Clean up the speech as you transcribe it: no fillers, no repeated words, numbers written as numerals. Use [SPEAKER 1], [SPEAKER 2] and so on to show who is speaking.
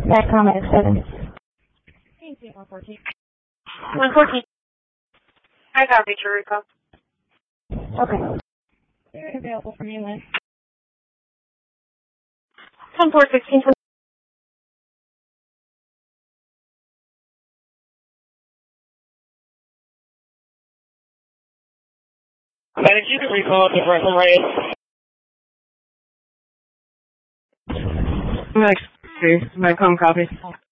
[SPEAKER 1] That comment is 7.
[SPEAKER 2] 114. 114. I got Victor Rico.
[SPEAKER 1] Okay.
[SPEAKER 3] They're available for mainland.
[SPEAKER 2] 1,416.
[SPEAKER 4] Medic, you can recall at the Brentwood right.
[SPEAKER 5] Next, see, my copy.